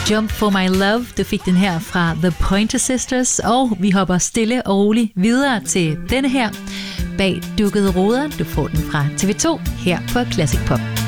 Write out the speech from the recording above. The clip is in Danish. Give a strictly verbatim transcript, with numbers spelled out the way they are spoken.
Jump for my love, du fik den her fra The Pointer Sisters, og vi hopper stille og roligt videre til denne her, Bag dukkede ruder. Du får den fra T V to her på Classic Pop.